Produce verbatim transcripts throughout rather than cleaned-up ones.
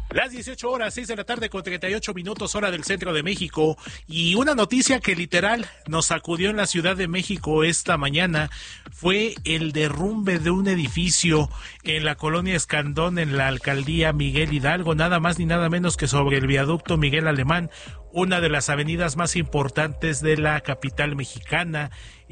Las dieciocho horas, seis de la tarde con treinta y ocho minutos, hora del centro de México. Y una noticia que literal nos sacudió en la Ciudad de México esta mañana fue el derrumbe de un edificio en la colonia Escandón, en la alcaldía Miguel Hidalgo, nada más ni nada menos que sobre el viaducto Miguel Alemán, una de las avenidas más importantes de la capital mexicana.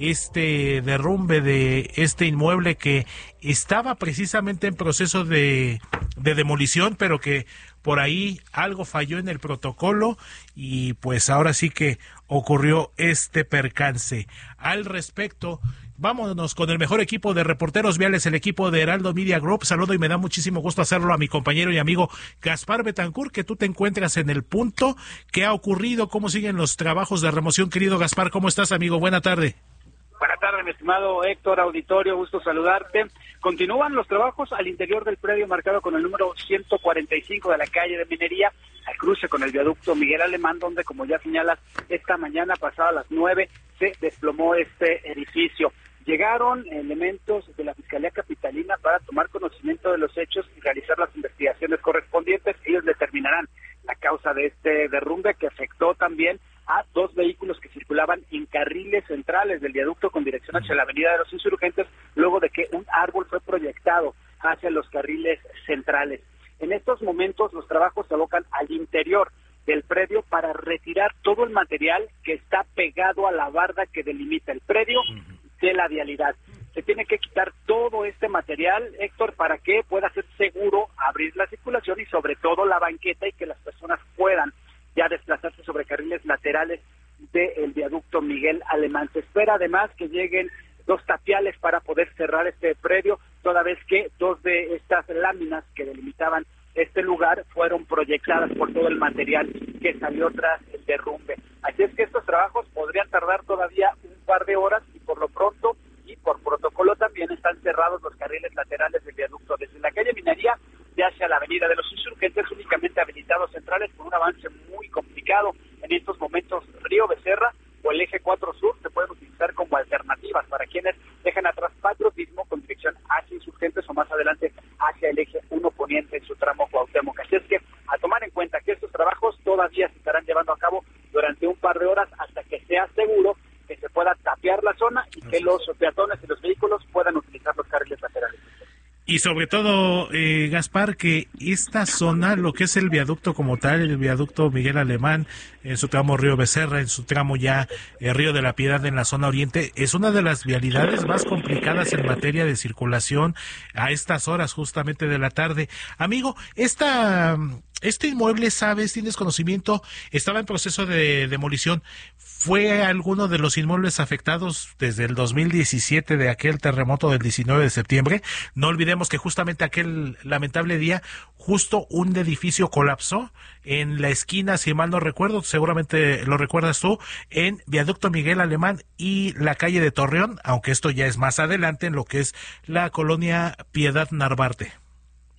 Este derrumbe de este inmueble que estaba precisamente en proceso de, de demolición, pero que por ahí algo falló en el protocolo y pues ahora sí que ocurrió este percance. Al respecto, vámonos con el mejor equipo de reporteros viales, el equipo de Heraldo Media Group. Saludo y me da muchísimo gusto hacerlo a mi compañero y amigo Gaspar Betancourt, que tú te encuentras en el punto. ¿Qué ha ocurrido? ¿Cómo siguen los trabajos de remoción? Querido Gaspar, ¿cómo estás, amigo? Buena tarde. Buenas tardes, mi estimado Héctor, auditorio, gusto saludarte. Continúan los trabajos al interior del predio marcado con el número ciento cuarenta y cinco de la calle de Minería, al cruce con el viaducto Miguel Alemán, donde, como ya señalas, esta mañana pasada a las nueve se desplomó este edificio. Llegaron elementos de la Fiscalía Capitalina para tomar conocimiento de los hechos y realizar las investigaciones correspondientes. Ellos determinarán la causa de este derrumbe, que afectó también a dos vehículos que circulaban en carriles centrales del viaducto con dirección hacia la Avenida de los Insurgentes, luego de que un árbol fue proyectado hacia los carriles centrales. En estos momentos los trabajos se abocan al interior del predio para retirar todo el material que está pegado a la barda que delimita el predio de la vialidad. Se tiene que quitar todo este material, Héctor, para que pueda ser seguro abrir la circulación y sobre todo la banqueta, y que las personas puedan ya desplazarse sobre carriles laterales del viaducto Miguel Alemán. Se espera además que lleguen dos tapiales para poder cerrar este predio, toda vez que dos de estas láminas que delimitaban este lugar fueron proyectadas por todo el material que salió tras el derrumbe. Así es que estos trabajos podrían tardar todavía un par de horas, y por lo pronto y por protocolo también están cerrados los carriles laterales del viaducto. Desde la calle Minería de hacia la Avenida de los Insurgentes, únicamente habilitados centrales, con un avance muy complicado. En estos momentos, Río Becerra o el eje cuatro Sur se pueden utilizar como alternativas para quienes dejan atrás Patriotismo con dirección hacia Insurgentes o más adelante hacia el eje uno Poniente en su tramo Cuauhtémoc. Así es que a tomar en cuenta que estos trabajos todavía se estarán llevando a cabo durante un par de horas hasta que sea seguro que se pueda tapiar la zona y que los peatones y los vehículos puedan utilizar los carriles laterales. Y sobre todo, eh, Gaspar, que esta zona, lo que es el viaducto como tal, el viaducto Miguel Alemán, en su tramo Río Becerra, en su tramo ya eh, Río de la Piedad en la zona oriente, es una de las vialidades más complicadas en materia de circulación a estas horas justamente de la tarde. Amigo, esta... Este inmueble, ¿sabes? ¿Tienes conocimiento? Estaba en proceso de demolición. ¿Fue alguno de los inmuebles afectados desde el dos mil diecisiete de aquel terremoto del diecinueve de septiembre? No olvidemos que justamente aquel lamentable día, justo un edificio colapsó en la esquina, si mal no recuerdo, seguramente lo recuerdas tú, en Viaducto Miguel Alemán y la calle de Torreón, aunque esto ya es más adelante en lo que es la colonia Piedad Narvarte.